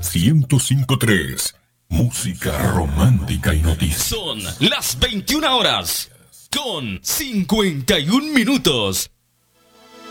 105.3. Música romántica y noticias. Son las 21 horas con 51 minutos.